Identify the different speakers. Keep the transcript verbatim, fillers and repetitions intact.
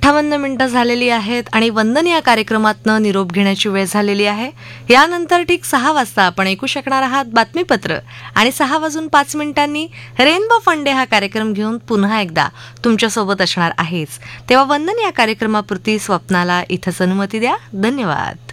Speaker 1: अठ्ठावन्न मिनिटं झालेली आहेत आणि वंदन या कार्यक्रमातनं निरोप घेण्याची वेळ झालेली आहे. यानंतर ठीक सहा वाजता आपण ऐकू शकणार आहात बातमीपत्र आणि सहा वाजून पाच मिनिटांनी रेनबो फंडे हा कार्यक्रम घेऊन पुन्हा एकदा तुमच्यासोबत असणार आहेच. तेव्हा वंदन या कार्यक्रमापुरती स्वप्नाला इथंच अनुमती द्या. धन्यवाद.